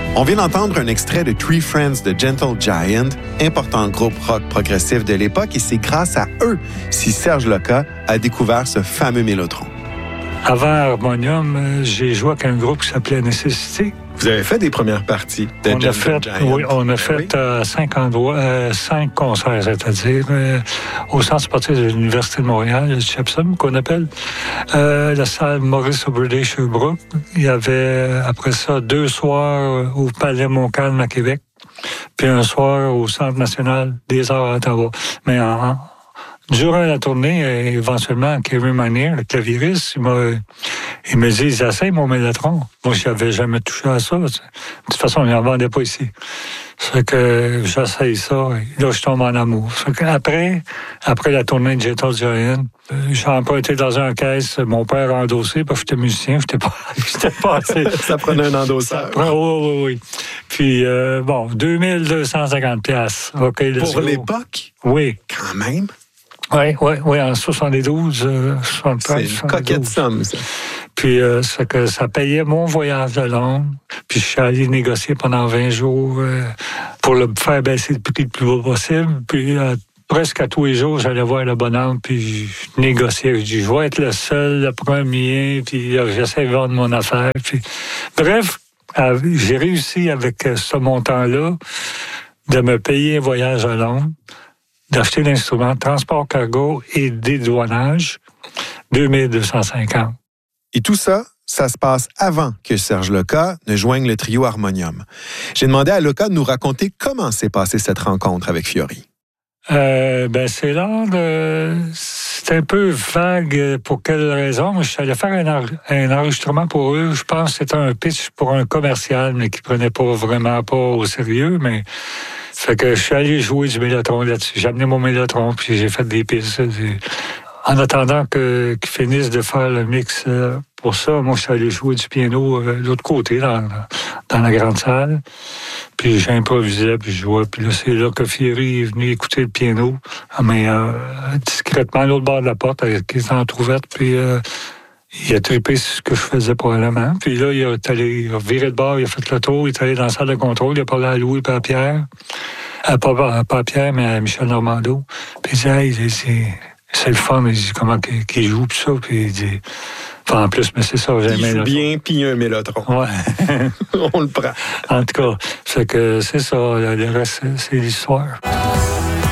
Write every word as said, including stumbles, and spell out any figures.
On vient d'entendre un extrait de Three Friends de Gentle Giant, important groupe rock progressif de l'époque, et c'est grâce à eux si Serge Lucas a découvert ce fameux mélotron. Avant Harmonium, j'ai joué avec un groupe qui s'appelait Nécessité. Vous avez fait des premières parties de on Gentle a fait, Giant. Oui, on a ben fait oui. euh, cinq endroits, euh, cinq concerts, c'est-à-dire euh, au centre sportif de l'Université de Montréal, le Chepsom, qu'on appelle, euh, la salle Maurice O'Brady Sherbrooke. Il y avait, après ça, deux soirs au Palais Montcalm à Québec, puis un soir au Centre national des arts à Ottawa. Mais en, en durant la tournée, éventuellement, Kevin Manier, le clavieriste, il m'a, il me dit, ils essayent mon Mélotron. Moi, je n'avais jamais touché à ça. De toute façon, il n'en vendait pas ici. C'est que j'essaye ça, et là, je tombe en amour. C'est que après, après la tournée de Gentle Giant, j'ai emprunté dans un caisse, mon père a endossé, parce que j'étais musicien, j'étais pas, j'étais pas assez. Ça prenait un endosseur. Oui, oui, oui. Puis, euh, bon, deux mille deux cent cinquante piastres. OK, let's Pour go. l'époque? Oui. Quand même. Oui, oui, oui, en soixante-douze, euh, soixante-treize, c'est une coquette somme, ça. Puis, euh, c'est que ça payait mon voyage de Londres. Puis, je suis allé négocier pendant vingt jours euh, pour le faire baisser le prix le plus bas possible. Puis, euh, presque à tous les jours, j'allais voir le bonhomme, puis je négociais. Je dis, je vais être le seul, le premier, puis euh, j'essaie de vendre mon affaire. Puis, bref, euh, j'ai réussi avec euh, ce montant-là de me payer un voyage à Londres, d'acheter l'instrument transport cargo et dédouanage, deux mille deux cent cinquante. Et tout ça, ça se passe avant que Serge Lucas ne joigne le trio Harmonium. J'ai demandé à Lucas de nous raconter comment s'est passée cette rencontre avec Fiori. Euh, ben, c'est là, de... c'est un peu vague pour quelle raison. Je suis allé faire un, en... un enregistrement pour eux. Je pense que c'était un pitch pour un commercial, mais qui prenait pas vraiment pas au sérieux, mais fait que je suis allé jouer du Mélotron là-dessus. J'ai amené mon Mélotron, puis j'ai fait des pistes. Des... En attendant que, qu'ils finissent de faire le mix pour ça, moi, je suis allé jouer du piano de l'autre côté, dans, dans la grande salle. Puis j'improvisais, puis je jouais. Puis là, c'est là que Fiori est venu écouter le piano, mais euh, discrètement à l'autre bord de la porte, avec les entrouvertes, puis... Euh, il a trippé sur ce que je faisais probablement. Puis là, il est allé il a viré de bord, il a fait le tour, il est allé dans la salle de contrôle, il a parlé à Louis et à Pierre. Euh, pas, pas à Pierre, mais à Michel Normando. Puis il dit, hey, c'est, c'est le fun. Il dit, comment qu'il joue, puis ça. Puis il dit, enfin, en plus, mais c'est ça, j'ai il un joue bien, puis un Mélotron. Ouais. On le prend. En tout cas, c'est que c'est ça, le reste, c'est l'histoire.